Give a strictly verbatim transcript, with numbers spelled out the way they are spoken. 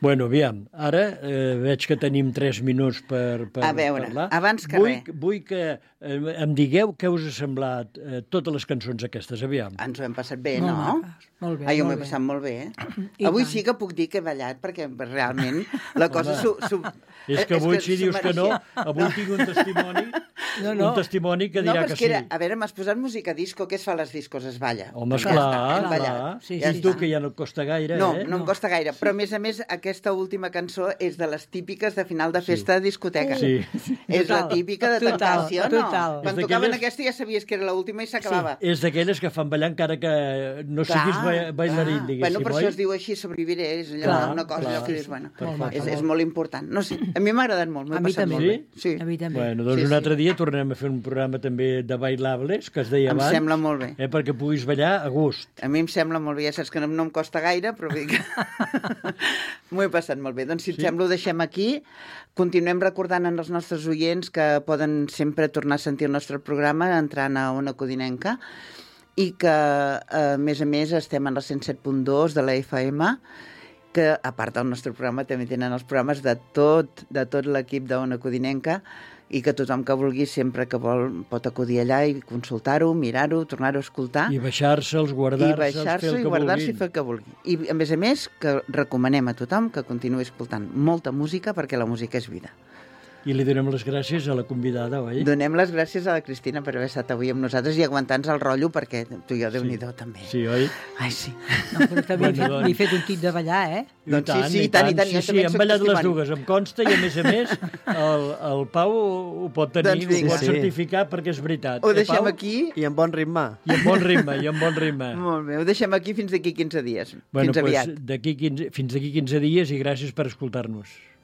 Bueno, aviam, ara eh, veig que tenim tres minuts per, per A veure, parlar. abans que vull, res. Vull que eh, em digueu què us ha semblat eh, totes les cançons aquestes, aviam. Ens ho hem passat bé, Molt no? maques, molt bé, Ah, jo m'ho molt he bé. passat molt bé, eh? I Avui tant. sí que puc dir que he ballat, perquè realment la cosa... Su, su... És que avui, si s'ho dius que no, mereixia. avui tinc un testimoni, No, no. un testimoni que No, dirà però que és que sí. era, a veure, m'has posat música disco, què es fa a les discos? Es balla. Home, Ja esclar, està, hem clar. ballat. Sí, Ja I sí, tu, està. que ja no et costa gaire, No, eh? no em costa gaire, però a més a més aquesta última cançó és de les típiques de final de festa de discoteca. Sí. És la Total, típica de total, tancar, sí o no? total. Quan És tocaven d'aquelles- aquesta ja sabies que era l'última i s'acabava. És d'aquelles que fan ballar encara que no Clar, siguis ba- bailarín, clar. diguéssim, Bueno, per oi? això es diu així, sobreviviré, és allò, Clar, una cosa clar. allò que dius, bueno, Molt maca, és, molt. és molt important. No sé, a mi m'ha agradat molt, m'ho A he mi passat també. molt bé. Sí, A mi també. Bueno, doncs Sí, un sí. altre dia tornem a fer un programa també de bailables, que es deia Em abans. sembla molt bé. Eh, perquè puguis ballar a gust. A mi em sembla molt bé, ja saps que no, no em costa gaire, però vull dir que m'ho he passat molt bé. Doncs si et Sí. sembla ho deixem aquí. Continuem recordant als nostres oients que poden sempre tornar a sentir el nostre programa entrant a Ona Codinenca i que, a més a més, estem en la cent set punt dos de la F M, que a part del nostre programa també tenen els programes de tot, de tot l'equip d'Ona Codinenca i que tothom que vulgui, sempre que vol, pot acudir allà i consultar-ho, mirar-ho, tornar-ho a escoltar. I baixar-se'ls, I guardar-se'ls, fer baixar-se el i que guardar-se i vulguin. fer el que vulgui. I, a més a més, que recomanem a tothom que continuï escoltant molta música, perquè la música és vida. I li donem les gràcies a la convidada, oi? Donem les gràcies a la Cristina per haver estat avui amb nosaltres i aguantar-nos el rotllo, perquè tu i jo, Déu-n'hi-do, també. Sí, oi? Ai, sí. No, però també Bueno, m'he fet, doncs. m'he fet un tit de ballar, eh? Doncs sí, sí, i tant, i tant, jo Sí, també sí, en hem soc ballat les testimoni. dues, em consta, i a més a més, el, el Pau ho pot tenir, Doncs ho vinga. pot Sí. certificar perquè és veritat. Ho Eh, deixem Pau? aquí. I en bon ritme. I amb bon ritme, i amb bon ritme. Molt bé, ho deixem aquí fins d'aquí quinze dies. Bueno, fins aviat. doncs, d'aquí quinze, fins d'aquí quinze dies i gràcies per escoltar-nos.